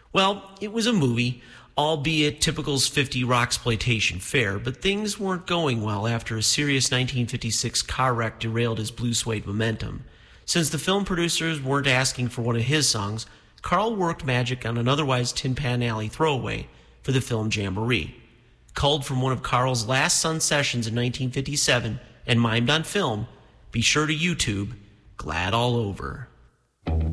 Well, it was a movie, albeit typical's 50 rocksploitation fare, but things weren't going well after a serious 1956 car wreck derailed his blue suede momentum. Since the film producers weren't asking for one of his songs, Carl worked magic on an otherwise Tin Pan Alley throwaway for the film Jamboree. Culled from one of Carl's last Sun sessions in 1957 and mimed on film, be sure to YouTube Glad All Over.